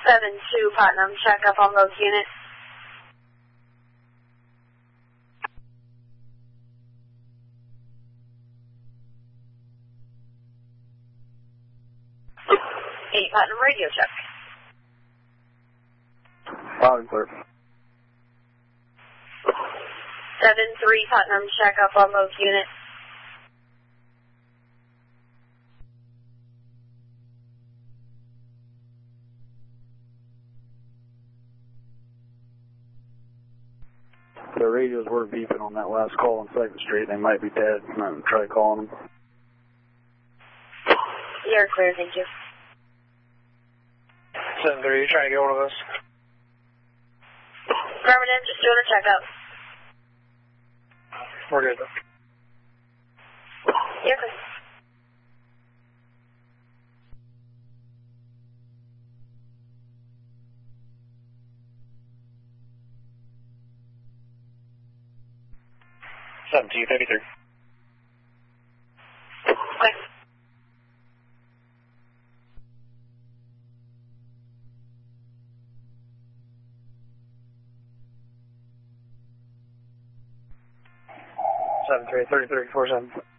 7-2 Putnam, check up on both units. Putnam, radio check. Loud and clear. 7-3 Putnam, check up on both units. The radios were beeping on that last call on 2nd Street. They might be dead. I'm going to try calling them. You're clear, thank you. 7-3, you trying to get one of us? Affirmative, just doing a checkup. We're good. You're clear. $17.33. Okay. $7-3, 33, 47.